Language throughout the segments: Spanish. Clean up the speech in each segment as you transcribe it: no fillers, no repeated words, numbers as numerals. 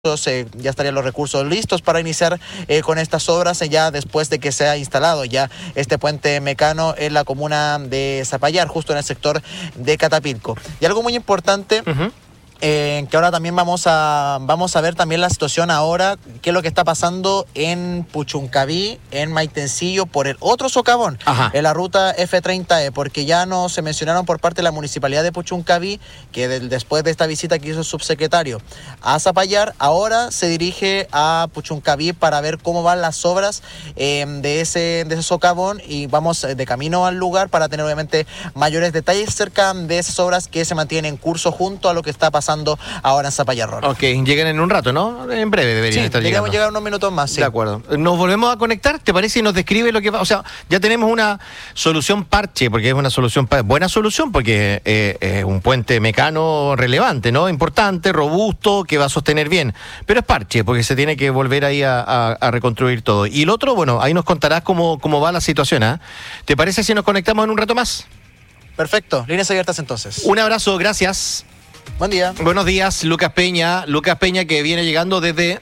ya estarían los recursos listos para iniciar con estas obras ya después de que se ha instalado ya este puente mecano en la comuna de Zapallar, justo en el sector de Catapilco. Y algo muy importante, que ahora también vamos a ver también la situación ahora, qué es lo que está pasando en Puchuncaví, en Maitencillo, por el otro socavón, en la ruta F30E, porque ya no se mencionaron por parte de la Municipalidad de Puchuncaví, que después de esta visita que hizo el subsecretario a Zapallar, ahora se dirige a Puchuncaví para ver cómo van las obras de ese socavón, y vamos de camino al lugar para tener obviamente mayores detalles acerca de esas obras que se mantienen en curso junto a lo que está pasando ahora en Zapallar. Ok, llegan en un rato, ¿no? En breve deberían estar llegando. Sí, llegar unos minutos más, sí. De acuerdo. ¿Nos volvemos a conectar? ¿Te parece? Y nos describe lo que va. O sea, ya tenemos una solución parche, porque es una solución, buena solución, porque es un puente mecano relevante, ¿no? Importante, robusto, que va a sostener bien. Pero es parche, porque se tiene que volver ahí a reconstruir todo. Y el otro, bueno, ahí nos contarás cómo va la situación, ¿eh? ¿Te parece si nos conectamos en un rato más? Perfecto. Líneas abiertas entonces. Un abrazo, gracias. Buen día. Buenos días, Lucas Peña que viene llegando desde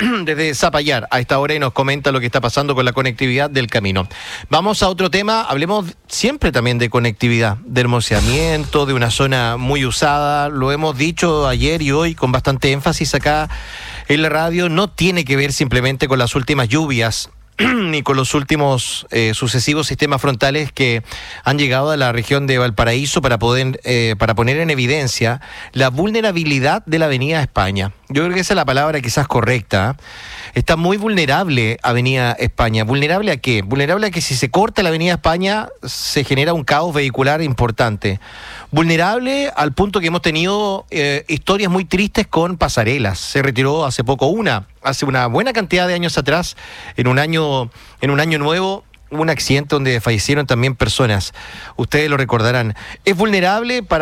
Zapallar a esta hora y nos comenta lo que está pasando con la conectividad del camino. Vamos a otro tema, hablemos siempre también de conectividad, de hermoseamiento, de una zona muy usada, lo hemos dicho ayer y hoy con bastante énfasis acá en la radio, no tiene que ver simplemente con las últimas lluvias, ni con los últimos sucesivos sistemas frontales que han llegado a la región de Valparaíso para poner en evidencia la vulnerabilidad de la Avenida España. Yo creo que esa es la palabra quizás correcta. Está muy vulnerable Avenida España. ¿Vulnerable a qué? Vulnerable a que si se corta la Avenida España se genera un caos vehicular importante. Vulnerable al punto que hemos tenido historias muy tristes con pasarelas. Se retiró hace poco hace una buena cantidad de años atrás, en un año nuevo, hubo un accidente donde fallecieron también personas. Ustedes lo recordarán. Es vulnerable para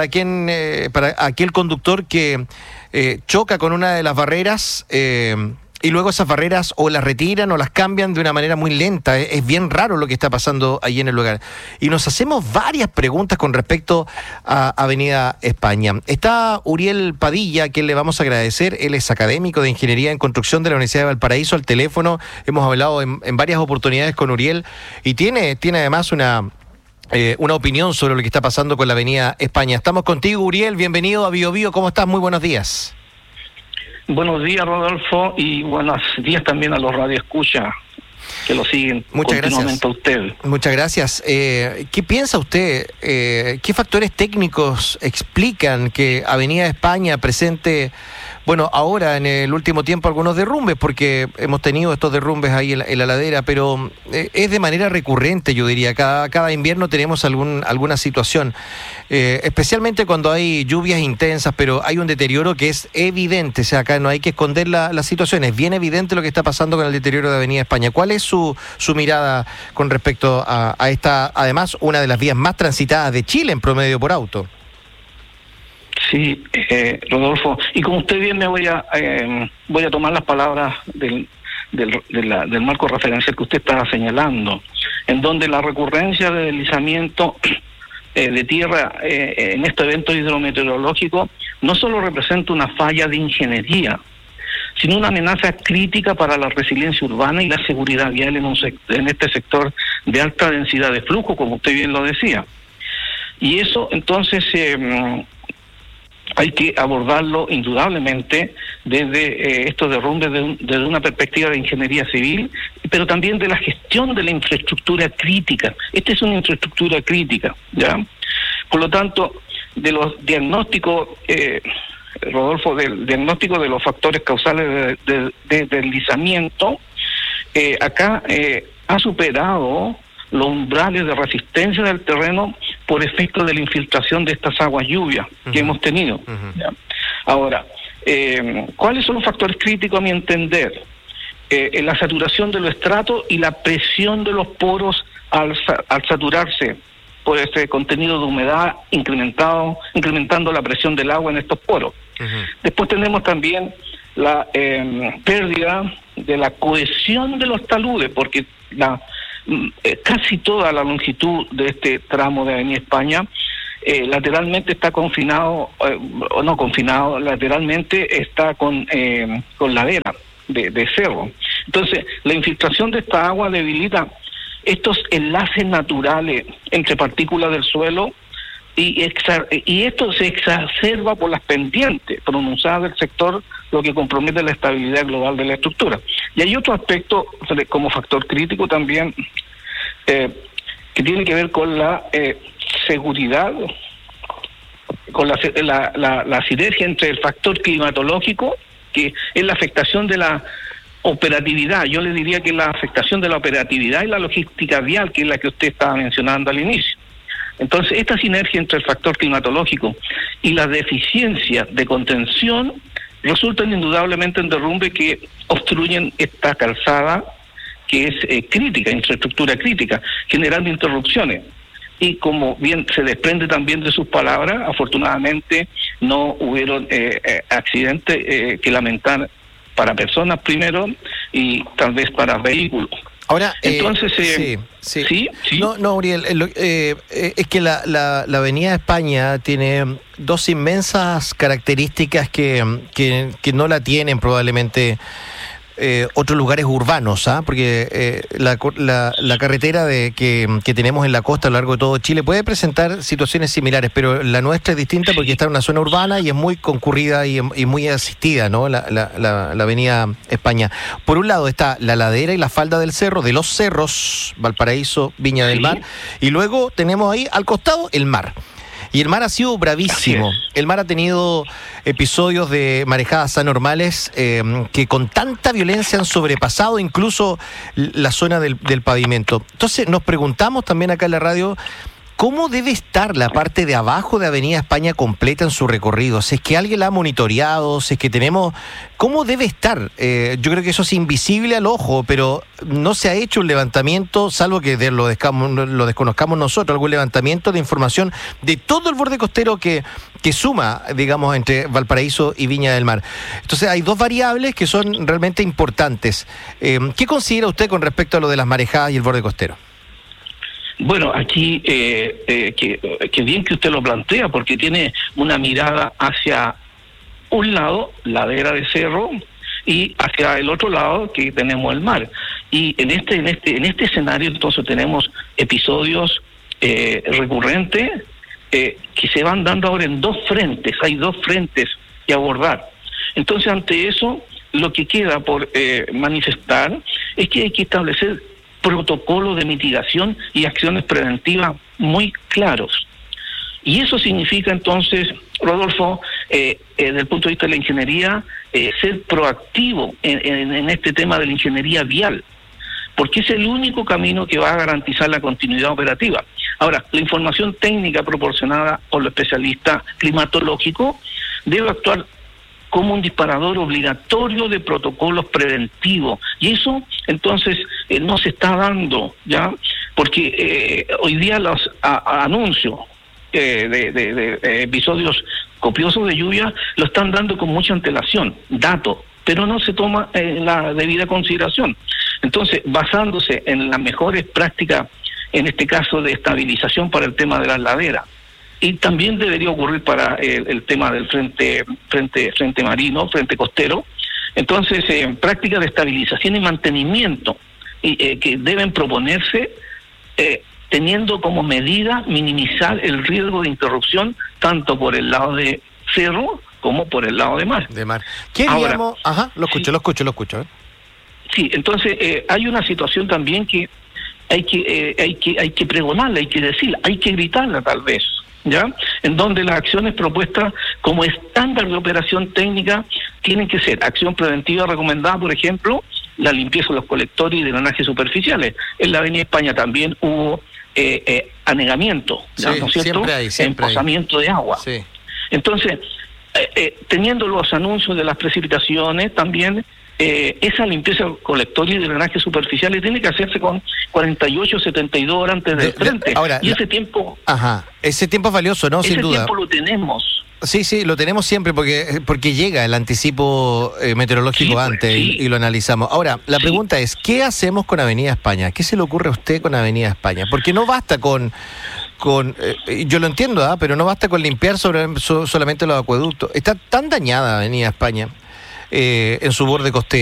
aquel conductor que choca con una de las barreras y luego esas barreras o las retiran o las cambian de una manera muy lenta. Es bien raro lo que está pasando ahí en el lugar. Y nos hacemos varias preguntas con respecto a Avenida España. Está Uriel Padilla, a quien le vamos a agradecer. Él es académico de Ingeniería en Construcción de la Universidad de Valparaíso, al teléfono. Hemos hablado en varias oportunidades con Uriel y tiene además una opinión sobre lo que está pasando con la Avenida España. Estamos contigo, Uriel. Bienvenido a Bio Bio. ¿Cómo estás? Muy buenos días. Buenos días, Rodolfo, y buenos días también a los radioescuchas que lo siguen continuamente a usted. Muchas gracias. ¿Qué piensa usted? ¿Qué factores técnicos explican que Avenida España presente, bueno, ahora en el último tiempo algunos derrumbes, porque hemos tenido estos derrumbes ahí en la ladera, pero es de manera recurrente, yo diría, cada invierno tenemos alguna situación, especialmente cuando hay lluvias intensas, pero hay un deterioro que es evidente, o sea, acá no hay que esconder la situación, es bien evidente lo que está pasando con el deterioro de Avenida España. ¿Cuál es su mirada con respecto a esta, además, una de las vías más transitadas de Chile en promedio por auto? Sí, Rodolfo, y como usted bien me voy a tomar las palabras del marco referencial que usted estaba señalando, en donde la recurrencia de deslizamiento de tierra en este evento hidrometeorológico no solo representa una falla de ingeniería, sino una amenaza crítica para la resiliencia urbana y la seguridad vial en este sector de alta densidad de flujo, como usted bien lo decía. Y eso entonces hay que abordarlo indudablemente desde estos derrumbes desde una perspectiva de ingeniería civil, pero también de la gestión de la infraestructura crítica. Esta es una infraestructura crítica, ¿ya? Por lo tanto, de los diagnósticos, Rodolfo, del diagnóstico de los factores causales de deslizamiento, acá ha superado los umbrales de resistencia del terreno por efecto de la infiltración de estas aguas lluvias que hemos tenido. Ahora, ¿cuáles son los factores críticos a mi entender? La saturación de los estratos y la presión de los poros al saturarse por este contenido de humedad incrementando la presión del agua en estos poros. Después tenemos también la pérdida de la cohesión de los taludes, porque casi toda la longitud de este tramo de Avenida España lateralmente está confinado, o no confinado, lateralmente está con ladera de cerro. Entonces, la infiltración de esta agua debilita estos enlaces naturales entre partículas del suelo y esto se exacerba por las pendientes pronunciadas del sector, lo que compromete la estabilidad global de la estructura. Y hay otro aspecto como factor crítico también que tiene que ver con la seguridad, con la sinergia entre el factor climatológico, que es la afectación de la operatividad. Yo le diría que la afectación de la operatividad y la logística vial, que es la que usted estaba mencionando al inicio. Entonces, esta sinergia entre el factor climatológico y las deficiencias de contención resultan indudablemente en derrumbe que obstruyen esta calzada que es crítica, infraestructura crítica, generando interrupciones. Y como bien se desprende también de sus palabras, afortunadamente no hubieron accidentes que lamentar para personas primero y tal vez para vehículos. Ahora, entonces, sí. No, Uriel, es que la Avenida de España tiene dos inmensas características que no la tienen probablemente otros lugares urbanos, porque la carretera que tenemos en la costa a lo largo de todo Chile puede presentar situaciones similares, pero la nuestra es distinta porque está en una zona urbana y es muy concurrida y muy asistida, ¿no? La Avenida España. Por un lado está la ladera y la falda del cerro, de los cerros, Valparaíso, Viña del Mar, y luego tenemos ahí al costado el mar. Y el mar ha sido bravísimo. El mar ha tenido episodios de marejadas anormales que con tanta violencia han sobrepasado incluso la zona del pavimento. Entonces nos preguntamos también acá en la radio, ¿cómo debe estar la parte de abajo de Avenida España completa en su recorrido? Si es que alguien la ha monitoreado, si es que tenemos... ¿Cómo debe estar? Yo creo que eso es invisible al ojo, pero no se ha hecho un levantamiento, salvo que lo desconozcamos nosotros, algún levantamiento de información de todo el borde costero que suma, digamos, entre Valparaíso y Viña del Mar. Entonces hay dos variables que son realmente importantes. ¿Qué considera usted con respecto a lo de las marejadas y el borde costero? Bueno, aquí, que bien que usted lo plantea, porque tiene una mirada hacia un lado, ladera de cerro, y hacia el otro lado que tenemos el mar. Y en este escenario entonces tenemos episodios recurrentes que se van dando ahora en dos frentes. Hay dos frentes que abordar. Entonces, ante eso, lo que queda por manifestar es que hay que establecer protocolos de mitigación y acciones preventivas muy claros. Y eso significa entonces, Rodolfo, desde el punto de vista de la ingeniería, ser proactivo en este tema de la ingeniería vial, porque es el único camino que va a garantizar la continuidad operativa. Ahora, la información técnica proporcionada por los especialistas climatológicos debe actuar como un disparador obligatorio de protocolos preventivos. Y eso, entonces, no se está dando, ¿ya? Porque hoy día los anuncios de episodios copiosos de lluvia lo están dando con mucha antelación, datos, pero no se toma la debida consideración. Entonces, basándose en las mejores prácticas, en este caso de estabilización para el tema de las laderas, y también debería ocurrir para el tema del frente marino, frente costero. Entonces, prácticas de estabilización y mantenimiento que deben proponerse teniendo como medida minimizar el riesgo de interrupción tanto por el lado de cerro como por el lado de mar. ¿Qué haríamos? Ajá, lo escucho. Sí, entonces hay una situación también que hay que pregonarla, hay que decirla, hay que gritarla tal vez, ¿ya? En donde las acciones propuestas como estándar de operación técnica tienen que ser acción preventiva recomendada, por ejemplo, la limpieza de los colectores y drenajes superficiales. En la Avenida España también hubo anegamiento, ¿no es cierto? Emposamiento de agua. Sí. Entonces, teniendo los anuncios de las precipitaciones, también esa limpieza colectoria y drenajes superficiales tiene que hacerse con 48, 72 horas antes del frente. Ahora, y ese tiempo... ese tiempo es valioso, ¿no? Sin duda. Ese tiempo lo tenemos. Sí, lo tenemos siempre porque llega el anticipo meteorológico antes y lo analizamos. Ahora, la pregunta es, ¿qué hacemos con Avenida España? ¿Qué se le ocurre a usted con Avenida España? Porque no basta con yo lo entiendo, pero no basta con limpiar solamente los acueductos. Está tan dañada Avenida España en su borde costero.